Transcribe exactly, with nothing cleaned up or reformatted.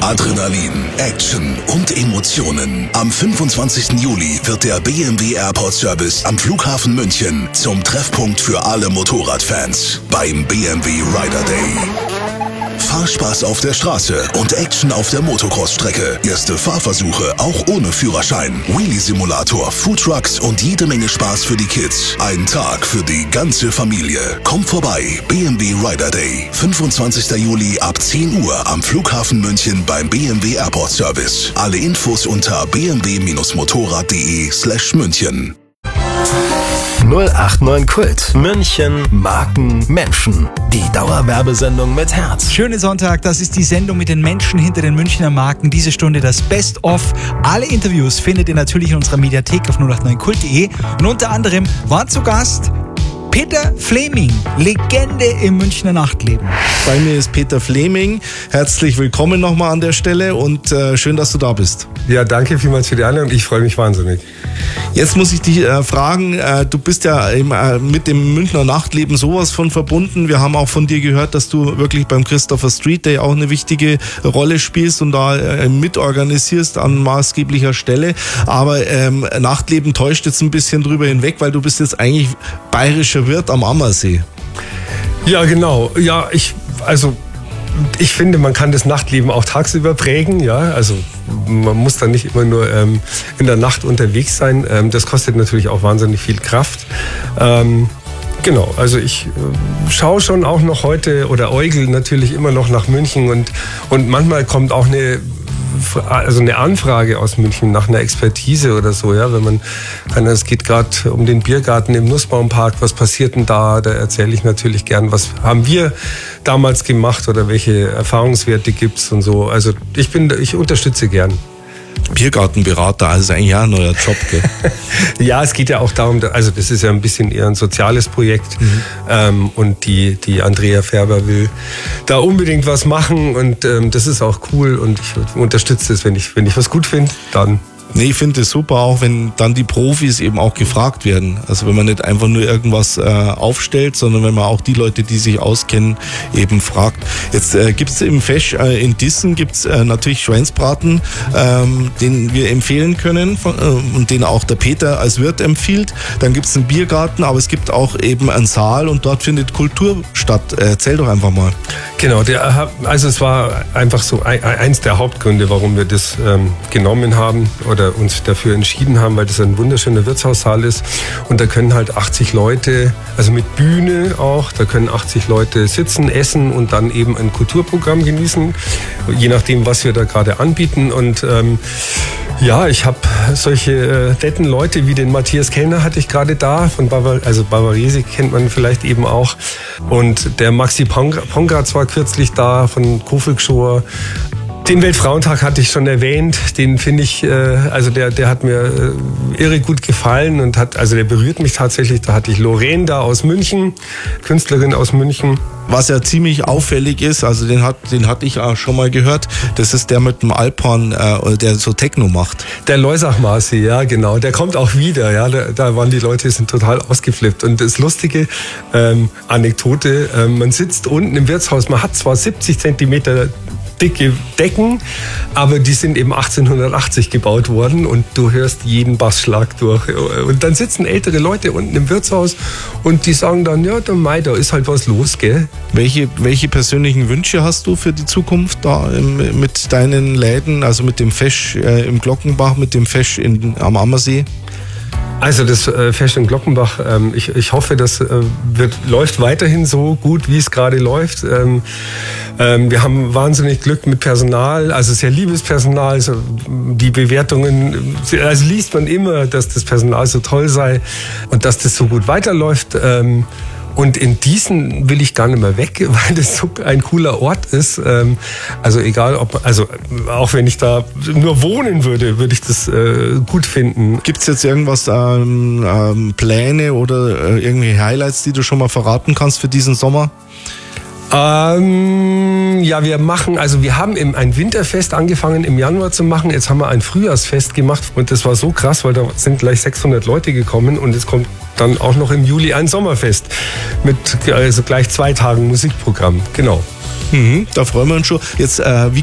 Adrenalin, Action und Emotionen. Am fünfundzwanzigsten Juli wird der B M W Airport Service am Flughafen München zum Treffpunkt für alle Motorradfans beim B M W Rider Day. Fahrspaß auf der Straße und Action auf der Motocross-Strecke. Erste Fahrversuche auch ohne Führerschein. Wheelie-Simulator, Foodtrucks und jede Menge Spaß für die Kids. Ein Tag für die ganze Familie. Kommt vorbei, B M W Rider Day. fünfundzwanzigsten Juli ab zehn Uhr am Flughafen München beim B M W Airport Service. Alle Infos unter b m w motorrad punkt d e slash München. null acht neun Kult. München, Marken, Menschen. Die Dauerwerbesendung mit Herz. Schönen Sonntag, das ist die Sendung mit den Menschen hinter den Münchner Marken. Diese Stunde das Best-of. Alle Interviews findet ihr natürlich in unserer Mediathek auf null acht neun kult punkt d e. Und unter anderem war zu Gast Peter Fleming, Legende im Münchner Nachtleben. Bei mir ist Peter Fleming. Herzlich willkommen nochmal an der Stelle und äh, schön, dass du da bist. Ja, danke vielmals für die Einladung. Ich freue mich wahnsinnig. Jetzt muss ich dich äh, fragen, äh, du bist ja eben, äh, mit dem Münchner Nachtleben sowas von verbunden. Wir haben auch von dir gehört, dass du wirklich beim Christopher Street Day auch eine wichtige Rolle spielst und da äh, mitorganisierst an maßgeblicher Stelle. Aber ähm, Nachtleben täuscht jetzt ein bisschen drüber hinweg, weil du bist jetzt eigentlich bayerischer Wirt am Ammersee. Ja, genau. Ja, ich, also ich finde, man kann das Nachtleben auch tagsüber prägen. Ja, also man muss dann nicht immer nur ähm, in der Nacht unterwegs sein. Ähm, das kostet natürlich auch wahnsinnig viel Kraft. Ähm, genau, also ich äh, schaue schon auch noch heute oder äugel natürlich immer noch nach München und, und manchmal kommt auch eine also eine Anfrage aus München nach einer Expertise oder so, ja, wenn man, es geht gerade um den Biergarten im Nussbaumpark, was passiert denn da? Da erzähle ich natürlich gern, was haben wir damals gemacht oder welche Erfahrungswerte gibt's und so. Also ich bin, ich unterstütze gern. Biergartenberater, also ist eigentlich auch ein neuer Job, gell? Ja, es geht ja auch darum, also das ist ja ein bisschen eher ein soziales Projekt mhm. ähm, und die, die Andrea Färber will da unbedingt was machen und ähm, das ist auch cool und ich unterstütze es, wenn ich, wenn ich was gut finde, dann. Nee, ich finde es super, auch wenn dann die Profis eben auch gefragt werden. Also wenn man nicht einfach nur irgendwas äh, aufstellt, sondern wenn man auch die Leute, die sich auskennen, eben fragt. Jetzt äh, gibt es im Fesch äh, in Dissen gibt's äh, natürlich Schweinsbraten, ähm, den wir empfehlen können von, äh, und den auch der Peter als Wirt empfiehlt. Dann gibt es einen Biergarten, aber es gibt auch eben einen Saal und dort findet Kultur statt. Erzähl doch einfach mal. Genau, der, also es war einfach so ein, eins der Hauptgründe, warum wir das ähm, genommen haben oder uns dafür entschieden haben, weil das ein wunderschöner Wirtshaussaal ist und da können halt achtzig Leute, also mit Bühne auch, da können achtzig Leute sitzen, essen und dann eben ein Kulturprogramm genießen, je nachdem, was wir da gerade anbieten und ähm, ja, ich habe solche äh, netten Leute wie den Matthias Kellner hatte ich gerade da, von Bavar, also Bavarese kennt man vielleicht eben auch und der Maxi Pongratz war kürzlich da von Kofelschoor. Den Weltfrauentag hatte ich schon erwähnt, den finde ich, äh, also der, der hat mir äh, irre gut gefallen und hat, also der berührt mich tatsächlich. Da hatte ich Lorraine da aus München, Künstlerin aus München. Was ja ziemlich auffällig ist, also den hat, den hatte ich auch schon mal gehört, das ist der mit dem Alphorn, äh, der so Techno macht. Der Loisach-Marci, ja genau, der kommt auch wieder, ja, da, da waren die Leute, sind total ausgeflippt. Und das lustige ähm, Anekdote, äh, man sitzt unten im Wirtshaus, man hat zwar siebzig Zentimeter dicke Decken, aber die sind eben achtzehnhundertachtzig gebaut worden und du hörst jeden Bassschlag durch. Und dann sitzen ältere Leute unten im Wirtshaus und die sagen dann, ja, der Mai, da ist halt was los, gell? Welche, welche persönlichen Wünsche hast du für die Zukunft da im, mit deinen Läden, also mit dem Fesch äh, im Glockenbach, mit dem Fesch in, am Ammersee? Also das äh, Fesch in Glockenbach, ähm, ich, ich hoffe, das äh, wird, läuft weiterhin so gut, wie es gerade läuft. Ähm, ähm, wir haben wahnsinnig Glück mit Personal, also sehr liebes Personal. Also die Bewertungen, also liest man immer, dass das Personal so toll sei und dass das so gut weiterläuft. Ähm, Und in Diesen will ich gar nicht mehr weg, weil das so ein cooler Ort ist. Also egal, ob, also auch wenn ich da nur wohnen würde, würde ich das äh, gut finden. Gibt es jetzt irgendwas, ähm, ähm, Pläne oder äh, irgendwelche Highlights, die du schon mal verraten kannst für diesen Sommer? Ähm, ja, wir machen, also wir haben im, ein Winterfest angefangen im Januar zu machen. Jetzt haben wir ein Frühjahrsfest gemacht und das war so krass, weil da sind gleich sechshundert Leute gekommen und es kommt dann auch noch im Juli ein Sommerfest mit also gleich zwei Tagen Musikprogramm. Genau. Mhm, da freuen wir uns schon. Jetzt, äh, wie